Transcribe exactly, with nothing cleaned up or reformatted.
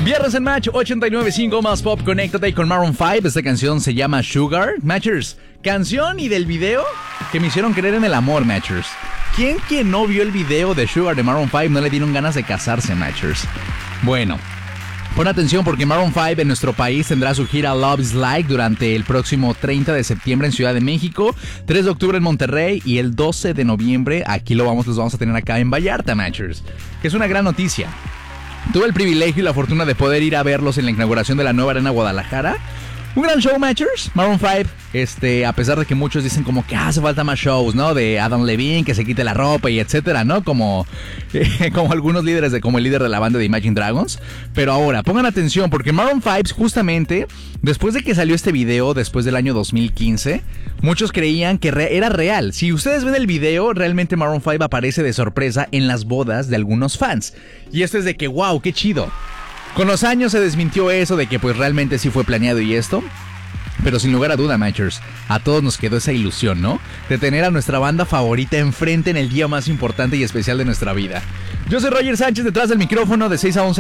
Viernes en Match ochenta y nueve punto cinco más Pop, conéctate con Maroon cinco. Esta canción se llama Sugar. Matchers, canción y del video que me hicieron creer en el amor, Matchers. ¿Quién que no vio el video de Sugar de Maroon cinco no le dieron ganas de casarse, Matchers? Bueno, pon atención porque Maroon cinco en nuestro país tendrá su gira Love is Like durante el próximo treinta de septiembre en Ciudad de México, tres de octubre en Monterrey y el doce de noviembre aquí lo vamos, los vamos a tener acá en Vallarta, Matchers, que es una gran noticia. Tuve el privilegio y la fortuna de poder ir a verlos en la inauguración de la nueva Arena Guadalajara. Un gran show, Matchers. Maroon cinco, este, a pesar de que muchos dicen como que hace falta más shows, ¿no? De Adam Levine, que se quite la ropa y etcétera, ¿no? Como, eh, como algunos líderes, de, como el líder de la banda de Imagine Dragons. Pero ahora, pongan atención, porque Maroon cinco, justamente, después de que salió este video, después del año dos mil quince, muchos creían que re- era real. Si ustedes ven el video, realmente Maroon cinco aparece de sorpresa en las bodas de algunos fans. Y esto es de que, wow, qué chido. Con los años se desmintió eso de que pues realmente sí fue planeado y esto. Pero sin lugar a duda, Matchers, a todos nos quedó esa ilusión, ¿no? De tener a nuestra banda favorita enfrente en el día más importante y especial de nuestra vida. Yo soy Roger Sánchez, detrás del micrófono de seis a once.